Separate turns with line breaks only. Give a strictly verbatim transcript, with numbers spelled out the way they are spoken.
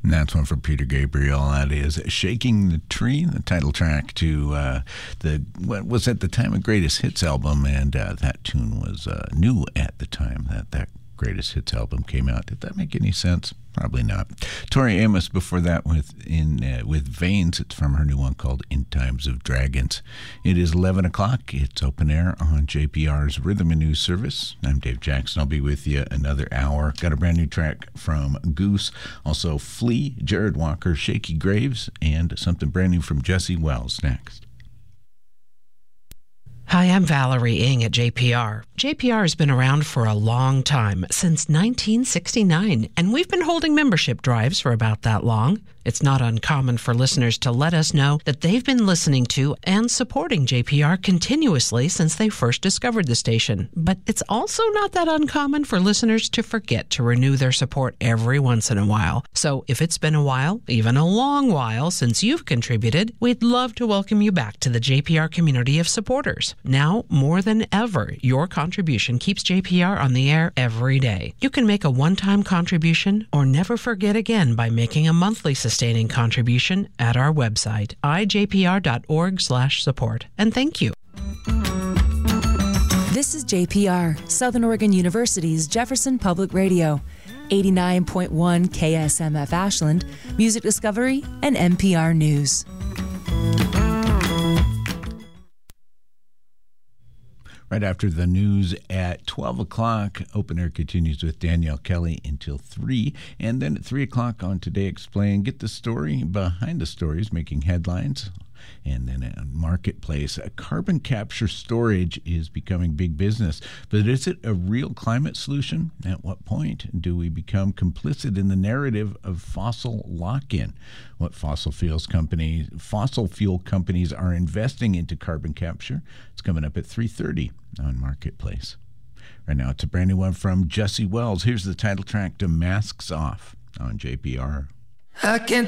And that's one from Peter Gabriel. That is Shaking the Tree, the title track to uh, the what was at the time a Greatest Hits album, and uh, that tune was uh, new at the time that that Greatest Hits album came out. Did that make any sense? Probably not. Tori Amos before that with in uh, with Veins. It's from her new one called In Times of Dragons. It is eleven o'clock. It's open air on J P R's Rhythm and News Service. I'm Dave Jackson. I'll be with you another hour. Got a brand new track from Goose. Also Flea, Jared Walker, Shaky Graves, and something brand new from Jesse Wells next.
Hi, I'm Valerie Ng at J P R. J P R has been around for a long time, since nineteen sixty-nine, and we've been holding membership drives for about that long. It's not uncommon for listeners to let us know that they've been listening to and supporting J P R continuously since they first discovered the station. But it's also not that uncommon for listeners to forget to renew their support every once in a while. So if it's been a while, even a long while, since you've contributed, we'd love to welcome you back to the J P R community of supporters. Now, more than ever, your contribution keeps J P R on the air every day. You can make a one-time contribution or never forget again by making a monthly sustaining contribution at our website, i j p r dot org slash support. And thank you.
This is J P R, Southern Oregon University's Jefferson Public Radio, eighty-nine point one K S M F Ashland, Music Discovery, and N P R News.
Right after the news at twelve o'clock, Open Air continues with Danielle Kelly until three. And then at three o'clock on Today Explain, get the story behind the stories making headlines. And then at Marketplace, carbon capture storage is becoming big business. But is it a real climate solution? At what point do we become complicit in the narrative of fossil lock-in? What fossil fuels companies, fossil fuel companies are investing into carbon capture? It's coming up at three thirty on Marketplace. Right now, it's a brand new one from Jesse Wells. Here's the title track to Masks Off on J P R.
I can't